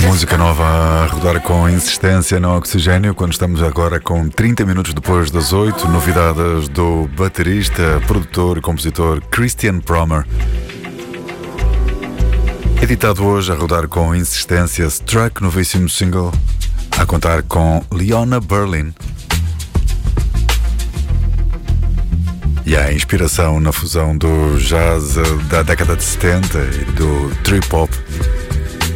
Música nova a rodar com insistência no Oxigênio, quando estamos agora com 30 minutos depois das 8, novidades do baterista, produtor e compositor Christian Promer. Editado hoje a rodar com insistência, Struck, novíssimo single, a contar com Leona Berlin. E a inspiração na fusão do jazz da década de 70 e do trip-hop.